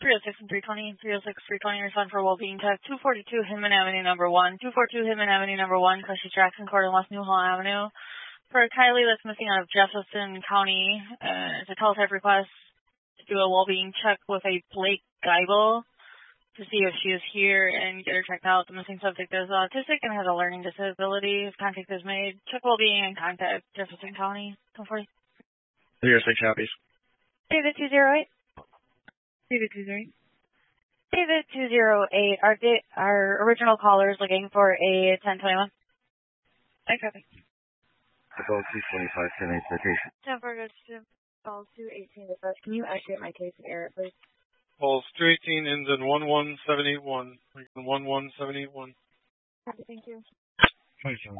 306 and 320. 306, 320, respond for well-being check. 242 Hinman Avenue, number 1. 242 Hinman Avenue, number 1, Crushy Jackson Court and West Newhall Avenue. For Kylie that's missing out of Jefferson County, it's a teletype request to do a well-being check with a Blake Geibel to see if she is here and get her checked out. The missing subject is autistic and has a learning disability. If contact is made, check well-being and contact Jefferson County. 1040. 306 copies. David 208. David 208. David 208. Our original caller is looking for a 1021. I copy. Call 225, 10-8 citation. 10-4, call 218 to first. Can you activate my case and error, please? Calls 218 ends in 11781. 11781. Copy, thank you. 27,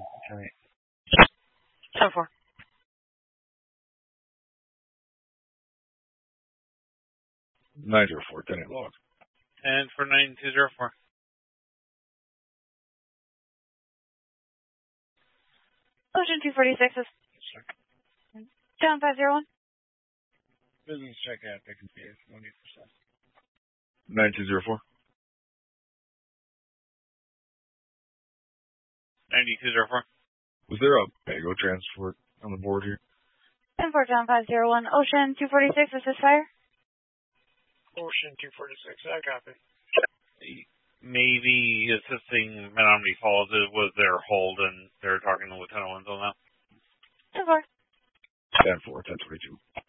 10-8. 10-4. Nine zero four, 10-8 log. And for 9204. Ocean 246 is down 501. Business check out, taking PS, 1%. 9204. 9204. Was there a Pago transport on the board here? 10-4, down 501. Ocean 246, is this fire? Ocean 246, I copy. Maybe assisting Menominee Falls was their hold, and they're talking to Lieutenant Wins on that. 10-4. 10-4, 10-22.